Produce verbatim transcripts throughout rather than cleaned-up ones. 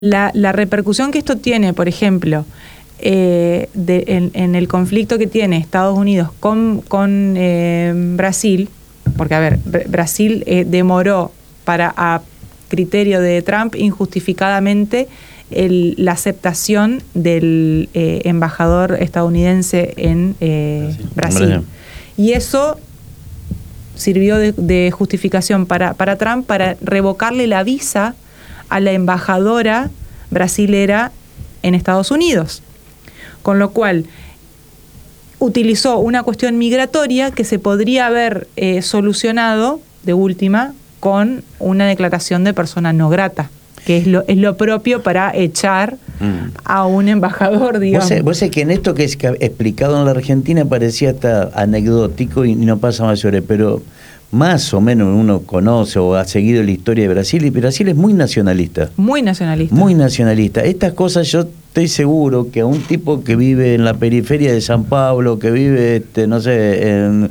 La, la repercusión que esto tiene, por ejemplo, eh, de, en, en el conflicto que tiene Estados Unidos con, con eh, Brasil, porque, a ver, Brasil eh, demoró para, a criterio de Trump, injustificadamente el, la aceptación del eh, embajador estadounidense en eh, Brasil. Brasil. Y eso sirvió de, de justificación para, para Trump para revocarle la visa a la embajadora brasilera en Estados Unidos. Con lo cual, utilizó una cuestión migratoria que se podría haber eh, solucionado, de última, con una declaración de persona no grata, que es lo, es lo propio para echar mm. a un embajador, digamos. Vos, vos sabés que en esto que es explicado en la Argentina parecía hasta anecdótico y no pasa mayores, pero más o menos uno conoce o ha seguido la historia de Brasil, y Brasil es muy nacionalista. Muy nacionalista. Muy nacionalista. Estas cosas yo estoy seguro que a un tipo que vive en la periferia de San Pablo, que vive, este, no sé, en,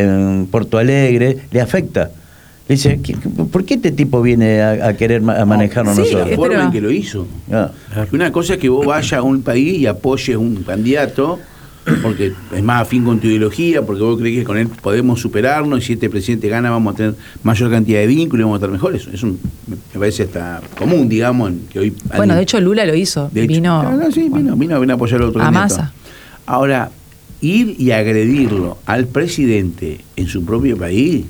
en Porto Alegre, le afecta. Le dice, ¿por qué este tipo viene a, a querer a manejarnos sí, nosotros? La forma pero... en que lo hizo. Ah. Una cosa es que vos vayas a un país y apoyes un candidato porque es más afín con tu ideología, porque vos crees que con él podemos superarnos y si este presidente gana vamos a tener mayor cantidad de vínculos y vamos a estar mejores. Eso me parece hasta común, digamos, que hoy... Bueno, alguien, de hecho Lula lo hizo. De hecho, vino, no, no, sí, vino, vino, vino a apoyar al otro a candidato. Massa. Ahora, ir y agredirlo al presidente en su propio país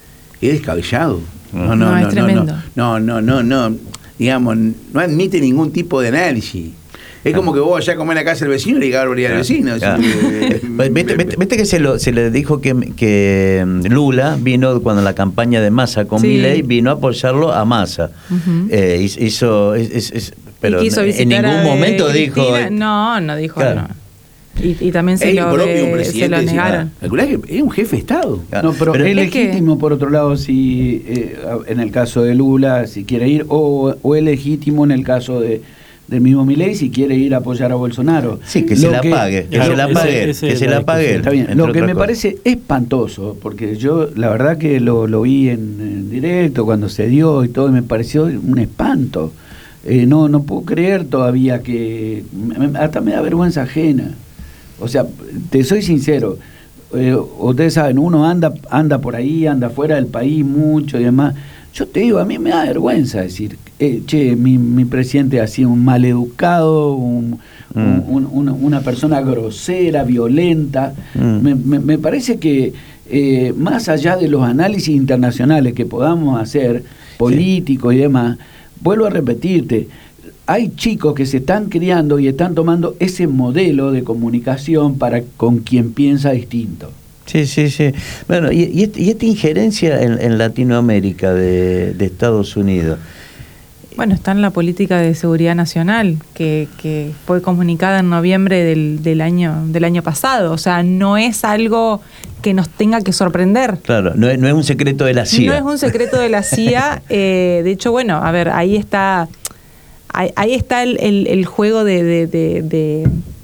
es descabellado. No, no, no, no, es no, tremendo. no, no, no, no, digamos, no admite ningún tipo de análisis. Es como que vos vayas a comer a la casa del vecino y le digas barbaridad al vecino. Claro. Viste, viste, viste que se, lo, se le dijo que, que Lula vino cuando la campaña de Massa con sí. Milei vino a apoyarlo a Massa. Uh-huh. eh, hizo, es, es, es, pero en ningún momento dijo. No, no dijo. Claro. No. Y, y también se, lo, eh, se lo negaron. Calculá que es un jefe de Estado. Claro. No, pero, pero es legítimo, que... por otro lado, si eh, en el caso de Lula, si quiere ir, o, o es legítimo en el caso de del mismo Milei si quiere ir a apoyar a Bolsonaro. Sí, que lo se la que, pague, que claro, se la pague, ese, ese que se la pague. Está bien. Lo que me cosas. parece espantoso, porque yo la verdad que lo, lo vi en, en directo cuando se dio y todo, y me pareció un espanto. Eh, no, no puedo creer todavía que me, hasta me da vergüenza ajena. O sea, te soy sincero, eh, ustedes saben, uno anda, anda por ahí, anda fuera del país mucho y demás. Yo te digo, a mí me da vergüenza decir, eh, che, mi, mi presidente ha sido un maleducado, un, mm. un, un, una, una persona grosera, violenta. Mm. Me, me, me parece que eh, más allá de los análisis internacionales que podamos hacer, políticos sí. y demás, vuelvo a repetirte, hay chicos que se están criando y están tomando ese modelo de comunicación para con quien piensa distinto. Sí, sí, sí. Bueno, y, y, y esta injerencia en, en Latinoamérica de, de Estados Unidos. Bueno, está en la política de seguridad nacional, que, que fue comunicada en noviembre del, del año del año pasado. O sea, no es algo que nos tenga que sorprender. Claro, no es, no es un secreto de la C I A. No es un secreto de la C I A. eh, de hecho, bueno, a ver, ahí está, ahí, ahí está el, el, el juego de... de, de, de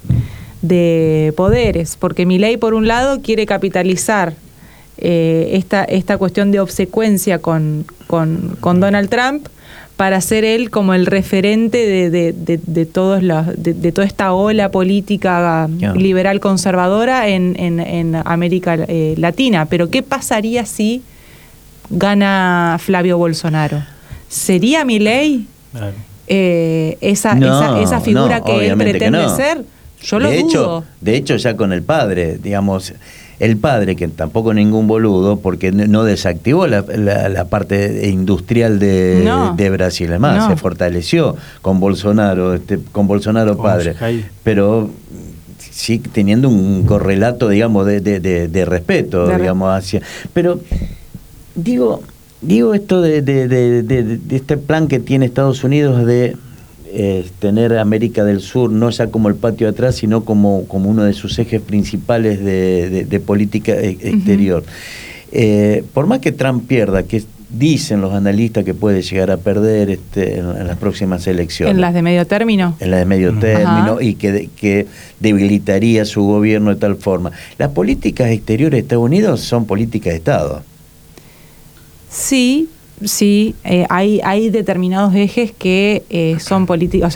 de poderes, porque Milei por un lado quiere capitalizar eh, esta, esta cuestión de obsecuencia con, con, con Donald Trump para ser él como el referente de, de, de, de, todos los, de, de toda esta ola política yeah. liberal conservadora en, en, en América eh, Latina. Pero ¿qué pasaría si gana Flavio Bolsonaro? ¿Sería Milei claro. eh, esa, no, esa, esa figura no, que él pretende no. ser? Yo lo de dudo. Hecho, de hecho, ya con el padre, digamos, el padre, que tampoco ningún boludo, porque no desactivó la, la, la parte industrial de, no, de Brasil, además, no. se fortaleció con Bolsonaro, este, con Bolsonaro padre, oh, pero sí teniendo un correlato, digamos, de, de, de, de respeto, de digamos, hacia. Pero, digo, digo esto de, de, de, de, de este plan que tiene Estados Unidos de Eh, tener América del Sur no ya como el patio de atrás, sino como, como uno de sus ejes principales de, de, de política e- exterior. Uh-huh. Eh, por más que Trump pierda, que dicen los analistas que puede llegar a perder este, en, en las próximas elecciones. ¿En las de medio término? En las de medio uh-huh. término, y que, que debilitaría su gobierno de tal forma. Las políticas exteriores de Estados Unidos son políticas de Estado. Sí, sí, eh, hay, hay determinados ejes que eh, son políticos,